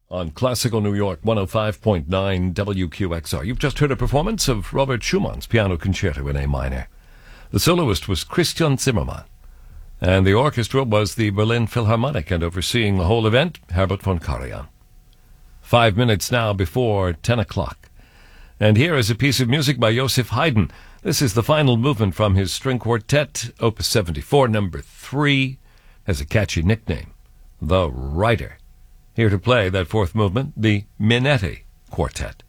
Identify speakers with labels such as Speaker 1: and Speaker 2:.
Speaker 1: On Classical New York 105.9 WQXR. You've just heard a performance of Robert Schumann's Piano Concerto in A minor. The soloist was Christian Zimmermann, and the orchestra was the Berlin Philharmonic, and overseeing the whole event, Herbert von Karajan. 5 minutes now before 10 o'clock. And here is a piece of music by Joseph Haydn. This is the final movement from his string quartet, Opus 74, number 3, has a catchy nickname, The Writer. Here to play that fourth movement, the Minetti Quartet.